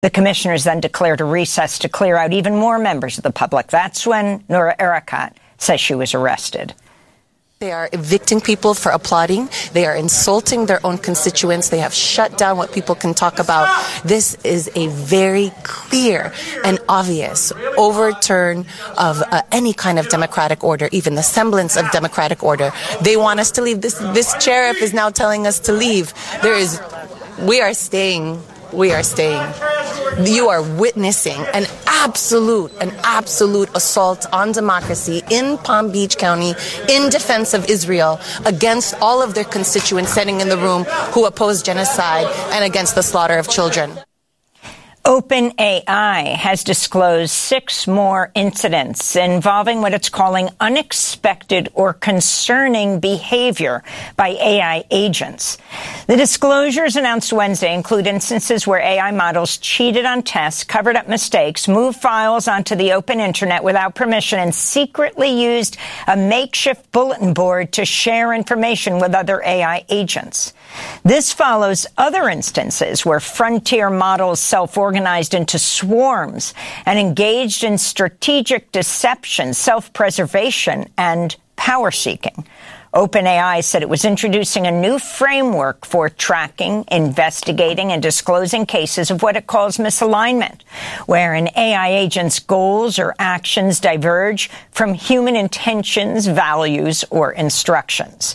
The commissioners then declared a recess to clear out even more members of the public. That's when Noura Erakat says she was arrested. They are evicting people for applauding. They are insulting their own constituents. They have shut down what people can talk about. This is a very clear and obvious overturn of any kind of democratic order, even the semblance of democratic order. They want us to leave. This sheriff is now telling us to leave. We are staying. We are staying. You are witnessing an absolute assault on democracy in Palm Beach County in defense of Israel against all of their constituents sitting in the room who oppose genocide and against the slaughter of children. OpenAI has disclosed 6 more incidents involving what it's calling unexpected or concerning behavior by AI agents. The disclosures announced Wednesday include instances where AI models cheated on tests, covered up mistakes, moved files onto the open internet without permission, and secretly used a makeshift bulletin board to share information with other AI agents. This follows other instances where frontier models self-organized into swarms and engaged in strategic deception, self-preservation, and power-seeking. OpenAI said it was introducing a new framework for tracking, investigating, and disclosing cases of what it calls misalignment, where an AI agent's goals or actions diverge from human intentions, values, or instructions.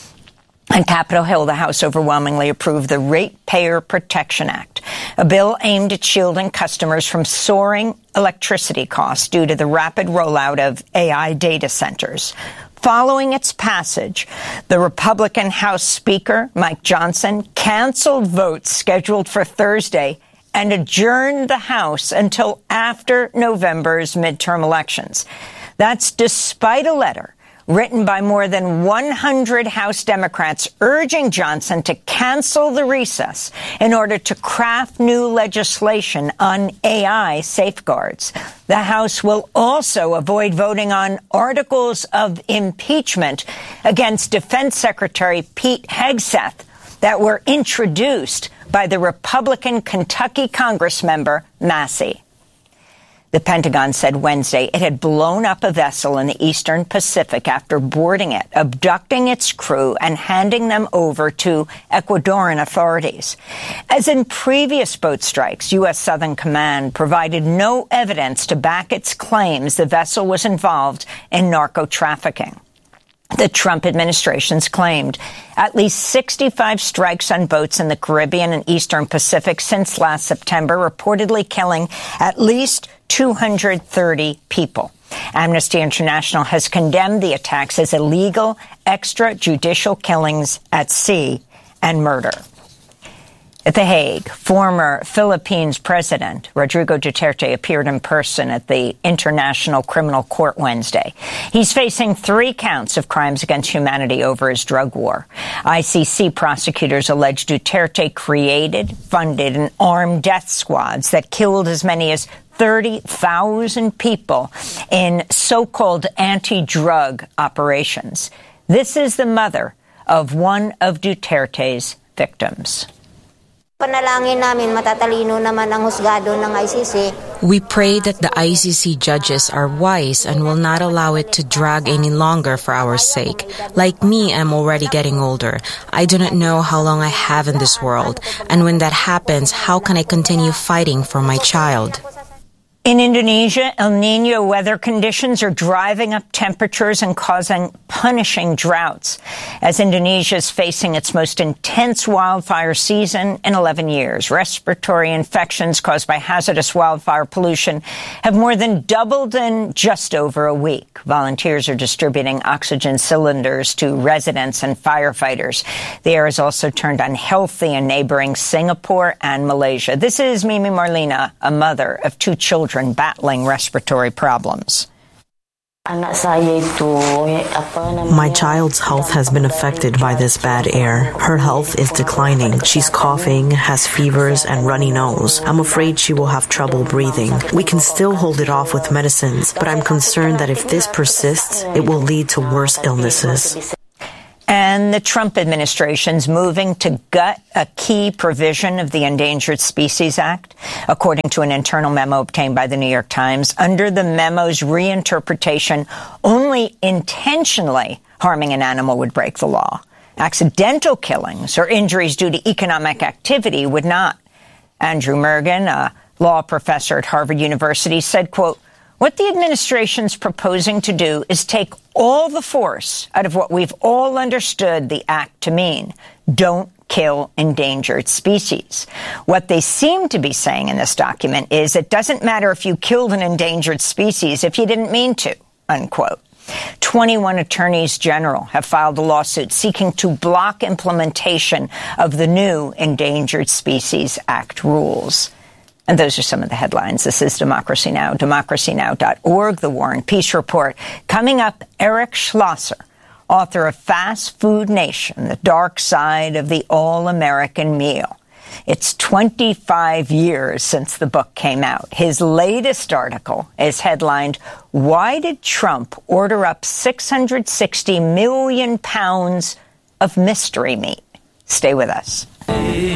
On Capitol Hill, the House overwhelmingly approved the Ratepayer Protection Act, a bill aimed at shielding customers from soaring electricity costs due to the rapid rollout of AI data centers. Following its passage, the Republican House Speaker, Mike Johnson, canceled votes scheduled for Thursday and adjourned the House until after November's midterm elections. That's despite a letter written by more than 100 House Democrats urging Johnson to cancel the recess in order to craft new legislation on AI safeguards. The House will also avoid voting on articles of impeachment against Defense Secretary Pete Hegseth that were introduced by the Republican Kentucky Congressmember Massey. The Pentagon said Wednesday it had blown up a vessel in the Eastern Pacific after boarding it, abducting its crew, and handing them over to Ecuadorian authorities. As in previous boat strikes, U.S. Southern Command provided no evidence to back its claims the vessel was involved in narco-trafficking. The Trump administration's claimed at least 65 strikes on boats in the Caribbean and Eastern Pacific since last September, reportedly killing at least 230 people. Amnesty International has condemned the attacks as illegal, extrajudicial killings at sea and murder. At The Hague, former Philippines President Rodrigo Duterte appeared in person at the International Criminal Court Wednesday. He's facing 3 counts of crimes against humanity over his drug war. ICC prosecutors allege Duterte created, funded, and armed death squads that killed as many as 30,000 people in so-called anti-drug operations. This is the mother of one of Duterte's victims. We pray that the ICC judges are wise and will not allow it to drag any longer for our sake. Like me, I'm already getting older. I do not know how long I have in this world. And when that happens, how can I continue fighting for my child? In Indonesia, El Niño weather conditions are driving up temperatures and causing punishing droughts as Indonesia is facing its most intense wildfire season in 11 years. Respiratory infections caused by hazardous wildfire pollution have more than doubled in just over a week. Volunteers are distributing oxygen cylinders to residents and firefighters. The air is also turned unhealthy in neighboring Singapore and Malaysia. This is Mimi Marlina, a mother of 2 children battling respiratory problems. My child's health has been affected by this bad air. Her health is declining. She's coughing, has fevers, and runny nose. I'm afraid she will have trouble breathing. We can still hold it off with medicines, but I'm concerned that if this persists, it will lead to worse illnesses. And the Trump administration's moving to gut a key provision of the Endangered Species Act. According to an internal memo obtained by the New York Times, under the memo's reinterpretation, only intentionally harming an animal would break the law. Accidental killings or injuries due to economic activity would not. Andrew Mergen, a law professor at Harvard University, said, quote, "What the administration's proposing to do is take all the force out of what we've all understood the act to mean. Don't kill endangered species." What they seem to be saying in this document is it doesn't matter if you killed an endangered species if you didn't mean to, unquote. 21 attorneys general have filed a lawsuit seeking to block implementation of the new Endangered Species Act rules. And those are some of the headlines. This is Democracy Now!, democracynow.org, The War and Peace Report. Coming up, Eric Schlosser, author of Fast Food Nation, The Dark Side of the All-American Meal. It's 25 years since the book came out. His latest article is headlined, "Why Did Trump Order Up 660 million pounds of mystery meat?" Stay with us.